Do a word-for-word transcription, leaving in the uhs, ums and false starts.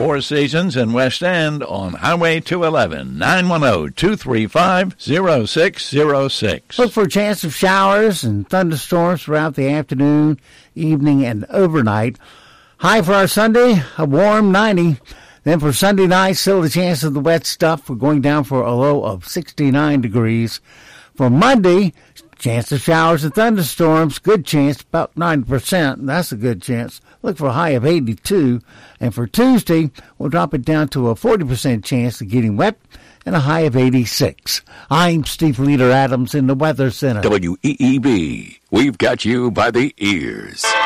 Four Seasons in West End on Highway two eleven, nine one zero, two three five, zero six zero six. Look for a chance of showers and thunderstorms throughout the afternoon, evening, and overnight. High for our Sunday, a warm ninety. Then for Sunday night, still a chance of the wet stuff. We're going down for a low of sixty-nine degrees. For Monday, chance of showers and thunderstorms, good chance, about ninety percent. That's a good chance. Look for a high of eighty-two. And for Tuesday, we'll drop it down to a forty percent chance of getting wet and a high of eighty-six. I'm Steve Leader Adams in the Weather Center. W E E B, we've got you by the ears.